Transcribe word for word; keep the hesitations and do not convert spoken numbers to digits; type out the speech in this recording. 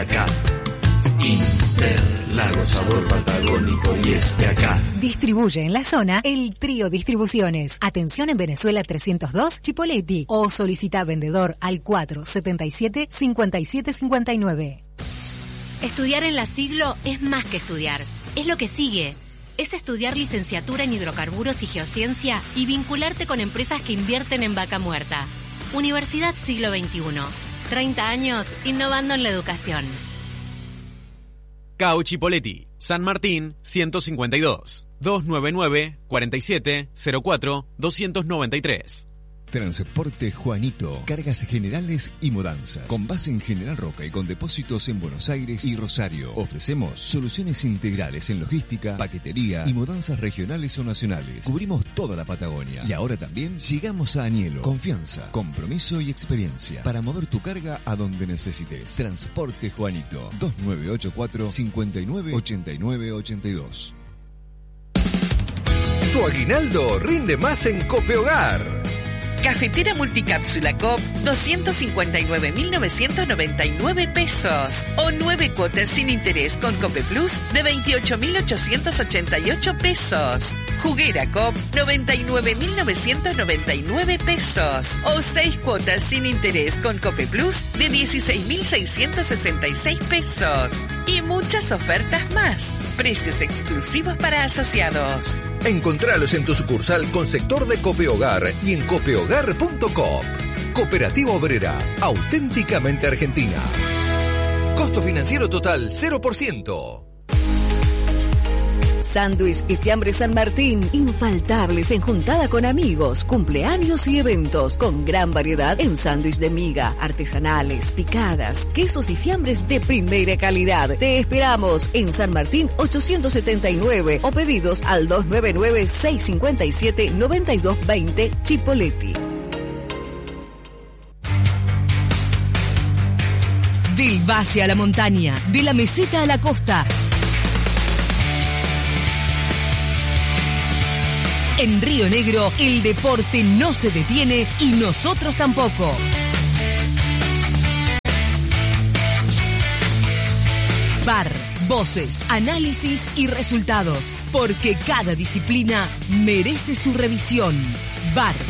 Acá, Interlagos, sabor patagónico y este acá. Distribuye en la zona el Trío Distribuciones. Atención en Venezuela trescientos dos, Chipoleti. O solicita vendedor al cuatro setenta y siete, cincuenta y siete cincuenta y nueve. Estudiar en la Siglo es más que estudiar. Es lo que sigue. Es estudiar licenciatura en hidrocarburos y geociencia y vincularte con empresas que invierten en vaca muerta. Universidad Siglo veintiuno. treinta años innovando en la educación. Cao Chipoleti, San Martín ciento cincuenta y dos, doscientos noventa y nueve, cuarenta y siete, cero cuatro, doscientos noventa y tres. Transporte Juanito, cargas generales y mudanzas. Con base en General Roca y con depósitos en Buenos Aires y Rosario. Ofrecemos soluciones integrales en logística, paquetería y mudanzas regionales o nacionales. Cubrimos toda la Patagonia. Y ahora también llegamos a Añelo. Confianza, compromiso y experiencia para mover tu carga a donde necesites. Transporte Juanito, dos nueve ocho cuatro, cinco nueve, ocho nueve ocho dos. Tu aguinaldo rinde más en Copehogar. Cafetera multicápsula C O P, doscientos cincuenta y nueve mil novecientos noventa y nueve pesos. O nueve cuotas sin interés con Cope Plus de veintiocho mil ochocientos ochenta y ocho pesos. Juguera C O P, noventa y nueve mil novecientos noventa y nueve pesos. O seis cuotas sin interés con Cope Plus de dieciséis mil seiscientos sesenta y seis pesos. Y muchas ofertas más. Precios exclusivos para asociados. Encontralos en tu sucursal con sector de Copehogar y en copehogar punto com. Cooperativa Obrera, auténticamente argentina. Costo financiero total cero por ciento. Sándwich y fiambre San Martín, infaltables en juntada con amigos, cumpleaños y eventos, con gran variedad en sándwich de miga, artesanales, picadas, quesos y fiambres de primera calidad. Te esperamos en San Martín ochocientos setenta y nueve o pedidos al dos nueve nueve, seis cinco siete, nueve dos dos cero Chipoleti. Del valle a la montaña, de la meseta a la costa. En Río Negro, el deporte no se detiene y nosotros tampoco. V A R, voces, análisis y resultados, porque cada disciplina merece su revisión. V A R.